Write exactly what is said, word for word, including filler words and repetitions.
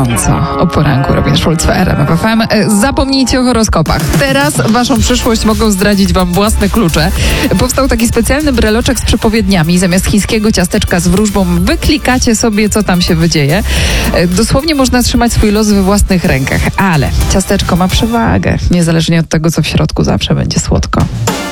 gorąco. O poranku Robin Schulz w R M F F M. Zapomnijcie o horoskopach. Teraz waszą przyszłość mogą zdradzić wam własne klucze. Powstał taki specjalny breloczek z przepowiedniami. Zamiast chińskiego ciasteczka z wróżbą wyklikacie sobie, co tam się wydzieje. Dosłownie można trzymać swój los we własnych rękach. Ale ciasteczko ma przewagę. Niezależnie od tego, co w środku, zawsze będzie słodko.